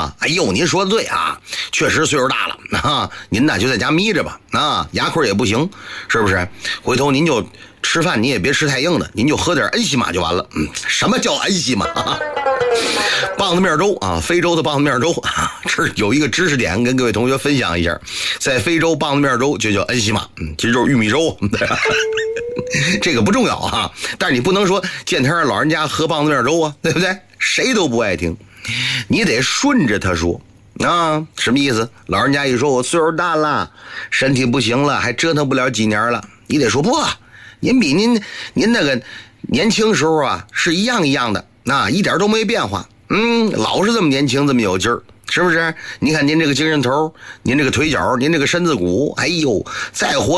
啊，哎呦，您说的对啊，确实岁数大了啊，您呢就在家眯着吧啊，牙口也不行，是不是？回头您就吃饭你也别吃太硬的，您就喝点恩西玛就完了。什么叫恩西玛？棒子面粥啊，非洲的棒子面粥啊，这有一个知识点跟各位同学分享一下，在非洲棒子面粥就叫恩西玛，其实就是玉米粥。这个不重要啊，但是你不能说见天让老人家喝棒子面粥啊，对不对？谁都不爱听，你得顺着他说啊，什么意思？老人家一说我岁数大了，身体不行了，还折腾不了几年了，你得说不，您比您那个年轻时候啊是一样的，那一点都没变化，老是这么年轻，这么有劲儿，是不是？你看您这个精神头，您这个腿脚，您这个身子骨，哎呦，再活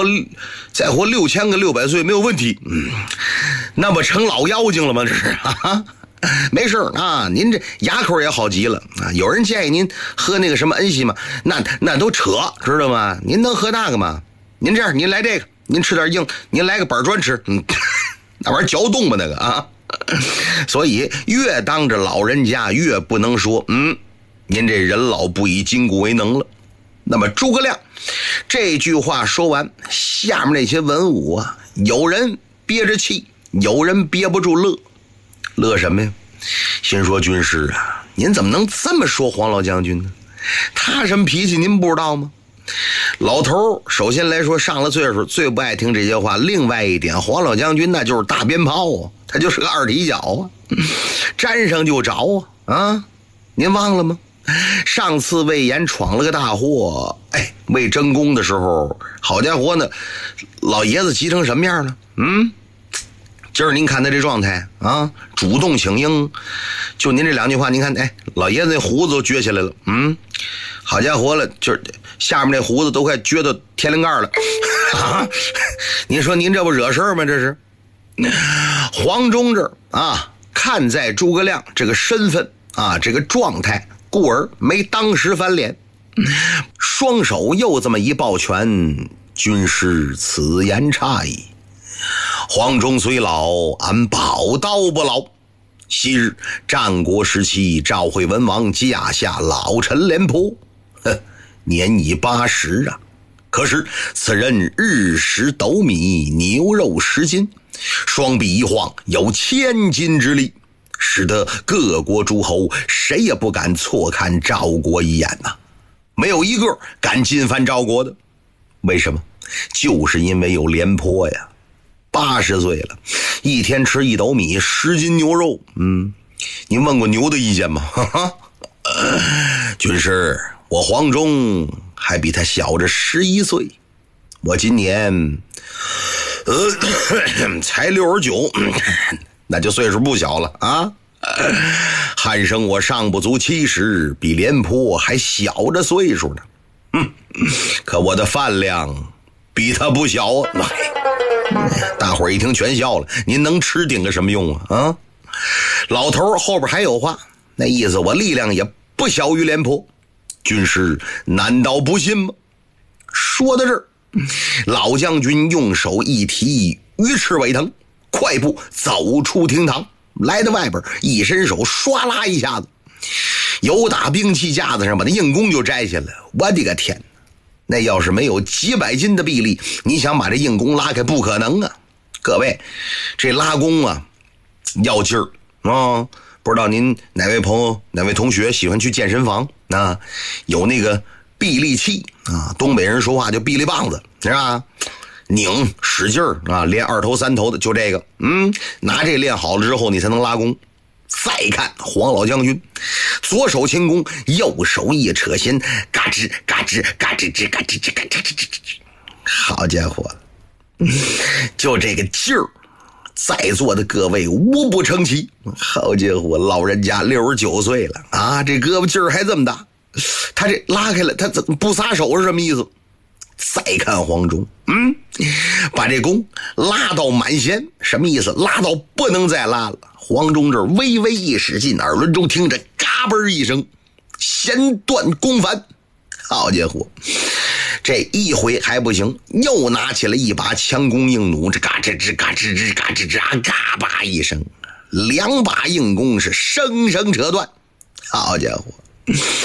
6000个600岁没有问题，那不成老妖精了吗？这是啊。没事啊，您这牙口也好极了啊！有人建议您喝那个什么恩西嘛，那都扯，知道吗？您能喝那个吗？您这样，您来这个，您吃点硬，您来个板砖吃，那玩意儿嚼动吧那个啊！所以越当着老人家越不能说，您这人老不以筋骨为能了。那么诸葛亮这句话说完，下面那些文武啊，有人憋着气，有人憋不住乐什么呀？心说军师啊，您怎么能这么说黄老将军呢？他什么脾气您不知道吗？老头首先来说上了岁数，最不爱听这些话。另外一点，黄老将军那就是大鞭炮啊，他就是个二踢脚啊，沾上就着啊！您忘了吗？上次魏延闯了个大祸，魏争功的时候，好家伙呢，老爷子急成什么样呢？今儿您看他这状态啊，主动请缨，就您这两句话，您看，老爷子那胡子都撅起来了，好家伙了，就是下面那胡子都快撅到天灵盖了啊！您说您这不惹事儿吗？这是黄忠这儿啊，看在诸葛亮这个身份啊，这个状态，故而没当时翻脸，双手又这么一抱拳，军师此言差矣。黄忠虽老，俺宝刀不老。昔日战国时期，赵惠文王驾下老臣廉颇，年已80啊。可是此人日食斗米，牛肉10斤，双臂一晃有1000斤之力，使得各国诸侯谁也不敢错看赵国一眼呐，没有一个敢进犯赵国的。为什么？就是因为有廉颇呀。80岁了，一天吃1斗米10斤牛肉，您问过牛的意见吗？军师，我黄忠还比他小着11岁，我今年才69，那就岁数不小了啊。汉生我尚不足70，比廉颇还小着岁数呢。可我的饭量比他不小啊。大伙儿一听全笑了，您能吃顶个什么用啊？老头后边还有话，那意思我力量也不小于廉颇，军师难道不信吗？说到这儿，老将军用手一提，鱼翅尾疼，快步走出厅堂，来到外边一伸手，唰啦一下子由打兵器架子上把那硬弓就摘下来。我的个天，那要是没有几百斤的臂力，你想把这硬弓拉开不可能啊！各位，这拉弓啊要劲儿啊！不知道您哪位朋友哪位同学喜欢去健身房啊？有那个臂力器啊，东北人说话就臂力棒子，是吧？拧使劲儿啊，练2头3头的就这个，拿这练好了之后你才能拉弓。再看黄老将军，左手轻弓，右手一扯弦，嘎吱嘎吱嘎吱吱嘎吱吱嘎吱吱吱吱，好家伙，就这个劲儿，在座的各位无不称奇。好家伙，老人家69岁了啊，这胳膊劲儿还这么大，他这拉开了，他怎么不撒手是什么意思？再看黄忠，把这弓拉到满弦，什么意思？拉到不能再拉了。黄忠这微微一使劲，耳轮中听着嘎嘣一声，弦断弓翻。好家伙，这一回还不行，又拿起了一把强弓硬弩，这嘎吱吱嘎吱吱嘎吱吱嘎巴一声，2把硬弓是生生扯断。好家伙，